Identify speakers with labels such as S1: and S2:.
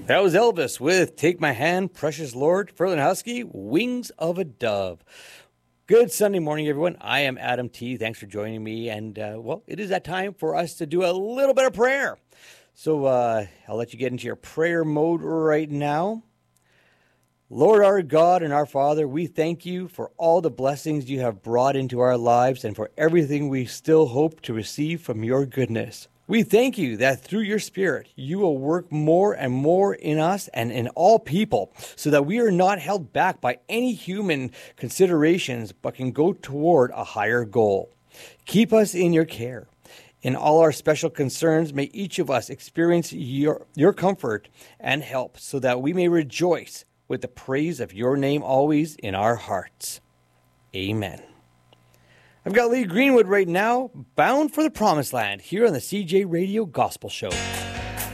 S1: That was Elvis with Take My Hand, Precious Lord. Ferlin Husky, Wings of a Dove. Good Sunday morning, everyone. I am Adam T. Thanks for joining me. And, it is that time for us to do a little bit of prayer. So I'll let you get into your prayer mode right now. Lord our God and our Father, we thank you for all the blessings you have brought into our lives and for everything we still hope to receive from your goodness. We thank you that through your Spirit, you will work more and more in us and in all people so that we are not held back by any human considerations but can go toward a higher goal. Keep us in your care. In all our special concerns, may each of us experience your comfort and help so that we may rejoice with the praise of your name always in our hearts. Amen. I've got Lee Greenwood right now, bound for the promised land, here on the CJ Radio Gospel Show.